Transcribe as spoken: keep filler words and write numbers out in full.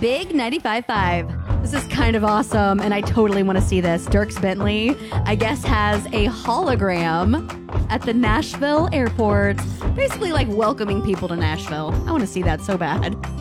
Big ninety-five point five. This is kind of awesome, and I totally want to see this. Dierks Bentley, I guess, has a hologram at the Nashville airport, basically like welcoming people to Nashville. I want to see that so bad.